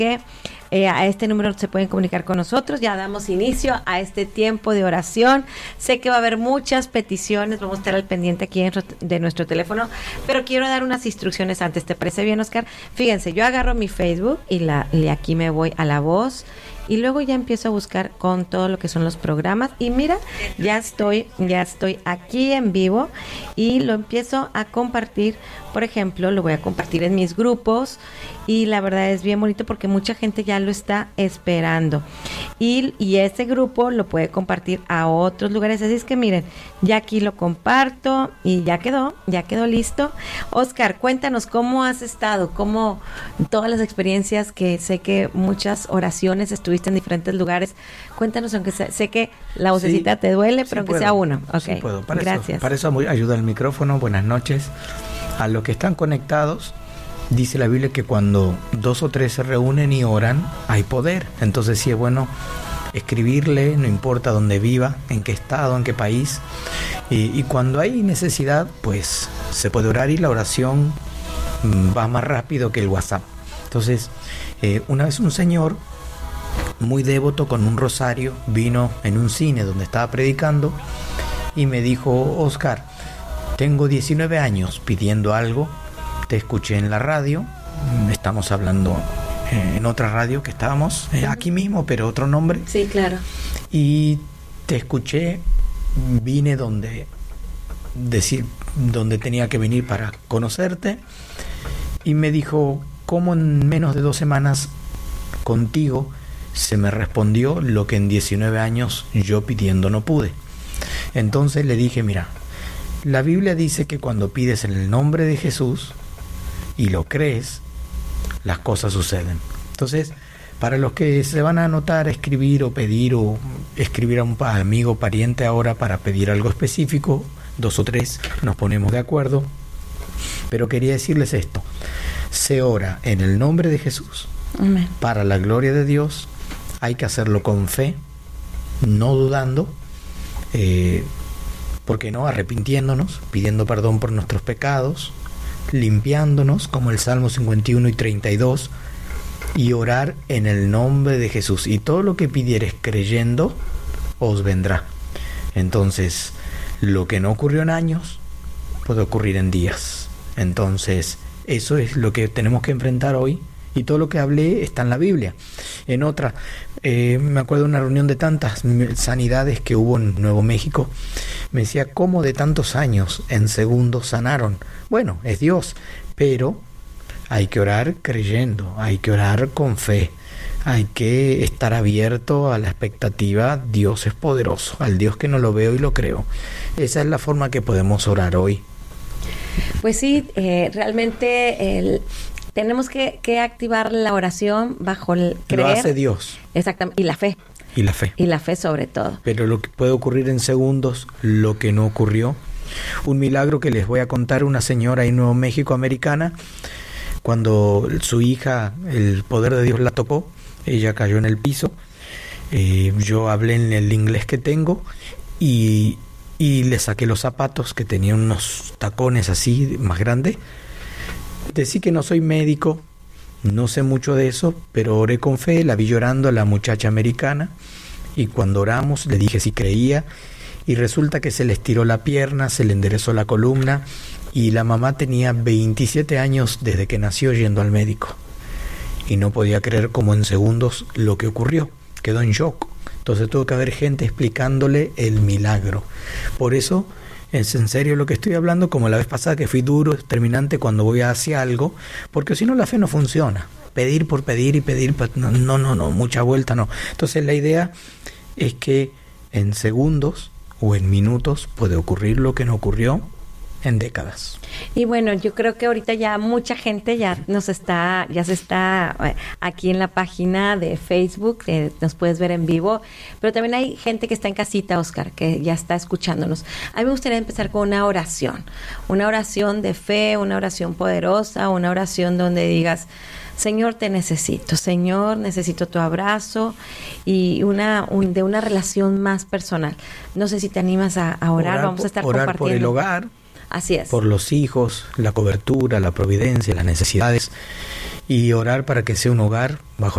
que a este número se pueden comunicar con nosotros. Ya damos inicio a este tiempo de oración. Sé que va a haber muchas peticiones, vamos a estar al pendiente aquí de nuestro teléfono, pero quiero dar unas instrucciones antes. ¿Te parece bien, Oscar? Fíjense, yo agarro mi Facebook y aquí me voy a La Voz y luego ya empiezo a buscar con todo lo que son los programas y mira, ya estoy aquí en vivo y lo empiezo a compartir. Por ejemplo, lo voy a compartir en mis grupos y la verdad es bien bonito porque mucha gente ya lo está esperando y ese grupo lo puede compartir a otros lugares, así es que miren, ya aquí lo comparto y ya quedó listo. Oscar, cuéntanos cómo has estado, cómo todas las experiencias, que sé que muchas oraciones estuviste en diferentes lugares. Cuéntanos, aunque sé que la vocecita te duele, pero aunque sea uno. Okay. Sí puedo. Gracias. Para eso ayuda el micrófono. Buenas noches a los que están conectados. Dice la Biblia que cuando 2 o 3 se reúnen y oran, hay poder. Entonces sí es bueno escribirle, no importa dónde viva, en qué estado, en qué país. Y cuando hay necesidad, pues se puede orar y la oración va más rápido que el WhatsApp. Entonces, una vez un señor muy devoto con un rosario vino en un cine donde estaba predicando y me dijo: Oscar, tengo 19 años pidiendo algo, te escuché en la radio, estamos hablando en otra radio que estábamos, aquí mismo, pero otro nombre. Sí, claro. Y te escuché, vine donde tenía que venir para conocerte, y me dijo: ¿cómo en menos de 2 semanas contigo se me respondió lo que en 19 años yo pidiendo no pude? Entonces le dije: mira, la Biblia dice que cuando pides en el nombre de Jesús y lo crees, las cosas suceden. Entonces, para los que se van a anotar, escribir o pedir, o escribir a un amigo, pariente ahora para pedir algo específico, 2 o 3 nos ponemos de acuerdo. Pero quería decirles esto: se ora en el nombre de Jesús. Amén. Para la gloria de Dios. Hay que hacerlo con fe, no dudando, ¿por qué no? Arrepintiéndonos, pidiendo perdón por nuestros pecados, limpiándonos, como el Salmo 51 y 32, y orar en el nombre de Jesús. Y todo lo que pidieres creyendo, os vendrá. Entonces, lo que no ocurrió en años, puede ocurrir en días. Entonces, eso es lo que tenemos que enfrentar hoy. Y todo lo que hablé está en la Biblia. En otra, me acuerdo de una reunión de tantas sanidades que hubo en Nuevo México. Me decía: ¿cómo de tantos años en segundos sanaron? Bueno, es Dios, pero hay que orar creyendo, hay que orar con fe, hay que estar abierto a la expectativa. Dios es poderoso, al Dios que no lo veo y lo creo. Esa es la forma que podemos orar hoy. Pues sí, realmente tenemos que activar la oración bajo el creer. Lo hace Dios. Exactamente, y la fe. Y la fe. Y la fe sobre todo. Pero lo que puede ocurrir en segundos, lo que no ocurrió. Un milagro que les voy a contar: una señora en Nuevo México, americana, cuando su hija, el poder de Dios la tocó, ella cayó en el piso. Yo hablé en el inglés que tengo y le saqué los zapatos, que tenían unos tacones así más grandes. Decí que no soy médico, no sé mucho de eso, pero oré con fe, la vi llorando a la muchacha americana, y cuando oramos le dije si creía, y resulta que se le estiró la pierna, se le enderezó la columna, y la mamá tenía 27 años desde que nació yendo al médico, y no podía creer cómo en segundos lo que ocurrió, quedó en shock. Entonces tuvo que haber gente explicándole el milagro. Por eso es en serio lo que estoy hablando, como la vez pasada que fui duro, determinante cuando voy hacia algo, porque si no la fe no funciona. Pedir por pedir y pedir, no, mucha vuelta no. Entonces la idea es que en segundos o en minutos puede ocurrir lo que no ocurrió en décadas. Y bueno, yo creo que ahorita ya mucha gente ya se está aquí en la página de Facebook, nos puedes ver en vivo, pero también hay gente que está en casita, Oscar, que ya está escuchándonos. A mí me gustaría empezar con una oración de fe, una oración poderosa, una oración donde digas: Señor, te necesito, Señor, necesito tu abrazo, y de una relación más personal. No sé si te animas a orar, vamos a estar orar compartiendo. Por el hogar. Así es. Por los hijos, la cobertura, la providencia, las necesidades. y orar para que sea un hogar bajo